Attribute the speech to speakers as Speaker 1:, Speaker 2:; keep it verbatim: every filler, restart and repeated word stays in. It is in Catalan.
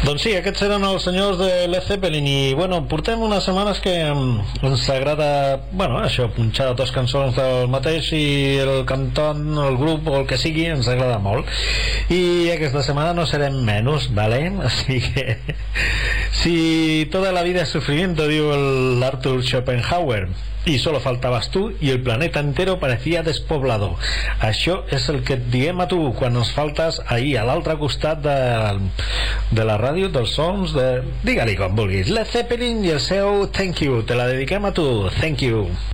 Speaker 1: Doncs sí, aquests eren els senyors de Led Zeppelin i, bueno, portem unes setmanes que ens agrada, bueno, això, punxar dos cançons del mateix i el cantant, el grup o el que sigui ens agrada molt. I aquesta setmana no serem menys, ¿vale? Así que si toda la vida es sufrimiento, diu el Arthur Schopenhauer, y solo faltabas tú y el planeta entero parecía despoblado. Això és el que et diem a tu quan ens faltes ahir a l'altre costat de, de la ràdio, dels sons de... digue-li com vulguis, Led Zeppelin i el seu Thank You, te la dediquem a tu. Thank You.